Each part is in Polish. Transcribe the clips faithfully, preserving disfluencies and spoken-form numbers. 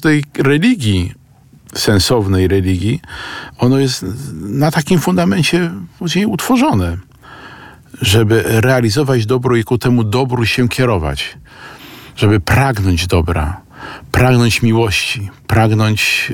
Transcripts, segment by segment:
każdej religii, sensownej religii, ono jest na takim fundamencie później utworzone, żeby realizować dobro i ku temu dobru się kierować, żeby pragnąć dobra, pragnąć miłości, pragnąć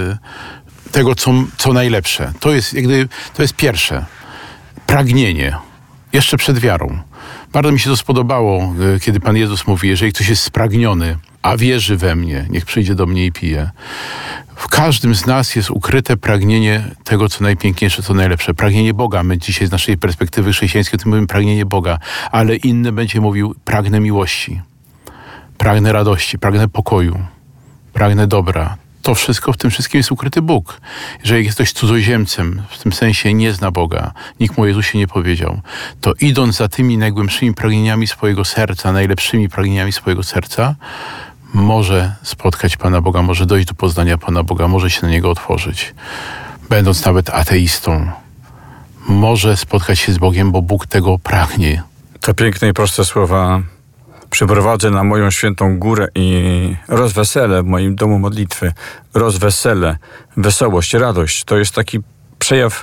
yy, tego, co, co najlepsze. To jest, jak gdyby, to jest pierwsze. Pragnienie. Jeszcze przed wiarą. Bardzo mi się to spodobało, yy, kiedy Pan Jezus mówi, jeżeli ktoś jest spragniony, a wierzy we mnie, niech przyjdzie do mnie i pije. W każdym z nas jest ukryte pragnienie tego, co najpiękniejsze, co najlepsze. Pragnienie Boga. My dzisiaj z naszej perspektywy chrześcijańskiej to mówimy pragnienie Boga, ale inny będzie mówił pragnę miłości, pragnę radości, pragnę pokoju, pragnę dobra. To wszystko, w tym wszystkim jest ukryty Bóg. Jeżeli jesteś cudzoziemcem, w tym sensie nie zna Boga, nikt mu o Jezusie nie powiedział, to idąc za tymi najgłębszymi pragnieniami swojego serca, najlepszymi pragnieniami swojego serca, może spotkać Pana Boga, może dojść do poznania Pana Boga, może się na Niego otworzyć. Będąc nawet ateistą, może spotkać się z Bogiem, bo Bóg tego pragnie. Te piękne i proste słowa: przyprowadzę na moją świętą górę i rozweselę w moim domu modlitwy. Rozweselę, wesołość, radość. To jest taki przejaw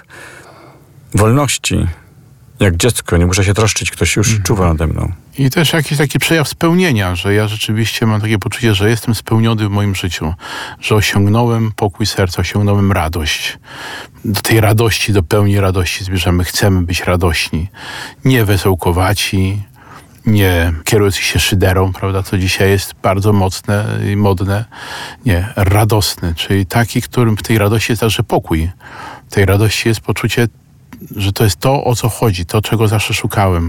wolności. Jak dziecko, nie muszę się troszczyć, ktoś już czuwa nade mną. I też jakiś taki przejaw spełnienia, że ja rzeczywiście mam takie poczucie, że jestem spełniony w moim życiu, że osiągnąłem pokój serca, osiągnąłem radość. Do tej radości, do pełni radości zmierzamy. Chcemy być radośni, nie wesołkowaci, nie kierujący się szyderą, prawda, co dzisiaj jest bardzo mocne i modne. Nie, radosny, czyli taki, którym w tej radości jest także pokój. W tej radości jest poczucie, że to jest to, o co chodzi, to, czego zawsze szukałem.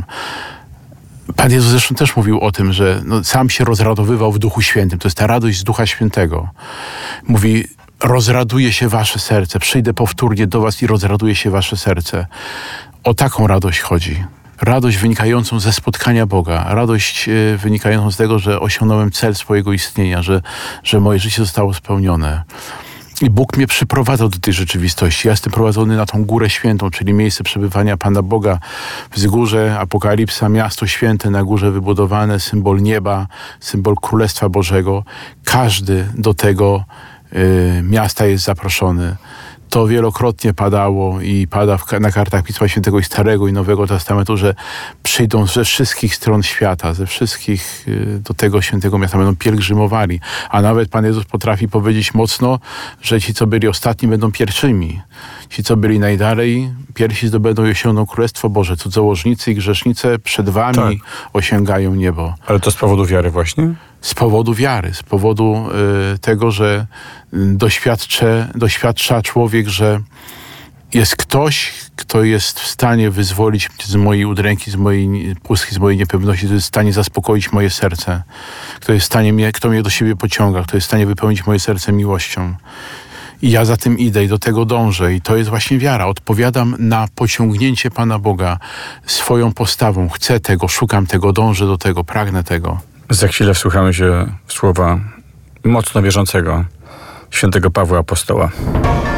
Pan Jezus zresztą też mówił o tym, że no, sam się rozradowywał w Duchu Świętym. To jest ta radość z Ducha Świętego. Mówi, rozraduje się wasze serce. Przyjdę powtórnie do was i rozraduje się wasze serce. O taką radość chodzi. Radość wynikającą ze spotkania Boga. Radość y, wynikającą z tego, że osiągnąłem cel swojego istnienia, że, że moje życie zostało spełnione. I Bóg mnie przyprowadzał do tej rzeczywistości. Ja jestem prowadzony na tą Górę Świętą, czyli miejsce przebywania Pana Boga. Wzgórze, Apokalipsa, miasto święte na górze wybudowane, symbol nieba, symbol Królestwa Bożego. Każdy do tego y, miasta jest zaproszony. To wielokrotnie padało i pada w, na kartach Pisma Świętego i Starego i Nowego Testamentu, że przyjdą ze wszystkich stron świata, ze wszystkich y, do tego świętego miasta, będą pielgrzymowali. A nawet Pan Jezus potrafi powiedzieć mocno, że ci, co byli ostatni, będą pierwszymi. Ci, co byli najdalej, pierwsi zdobędą i osiągną Królestwo Boże. Cudzołożnicy i grzesznice przed wami tak osiągają niebo. Ale to z powodu wiary właśnie? Z powodu wiary, z powodu y, tego, że doświadczę, doświadcza człowiek, że jest ktoś, kto jest w stanie wyzwolić mnie z mojej udręki, z mojej pustki, z mojej niepewności, kto jest w stanie zaspokoić moje serce, kto jest w stanie mnie, kto mnie do siebie pociąga, kto jest w stanie wypełnić moje serce miłością. I ja za tym idę i do tego dążę. I to jest właśnie wiara. Odpowiadam na pociągnięcie Pana Boga swoją postawą. Chcę tego, szukam tego, dążę do tego, pragnę tego. Za chwilę wsłuchamy się w słowa mocno wierzącego świętego Pawła Apostoła.